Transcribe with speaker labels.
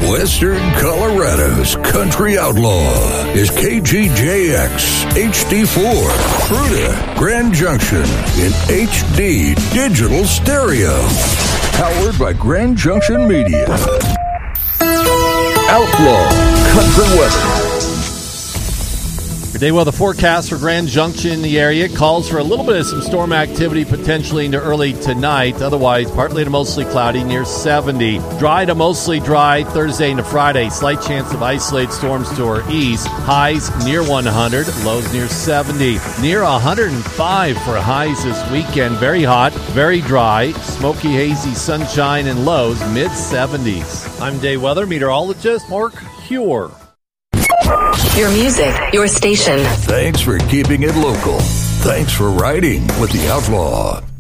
Speaker 1: Western Colorado's country outlaw is KGJX HD4, Fruita, Grand Junction in HD digital stereo. Powered by Grand Junction Media. Outlaw Country Weather.
Speaker 2: Your day weather forecast for Grand Junction in the area calls for a little bit of some storm activity potentially into early tonight. Otherwise, partly to mostly cloudy near 70. Dry to mostly dry Thursday into Friday. Slight chance of isolated storms to our east. Highs near 100, lows near 70. Near 105 for highs this weekend. Very hot, very dry. Smoky, hazy sunshine and lows mid-70s. I'm day weather meteorologist Mark Huer.
Speaker 3: Your music, your station.
Speaker 1: Thanks for keeping it local. Thanks for riding with the Outlaw.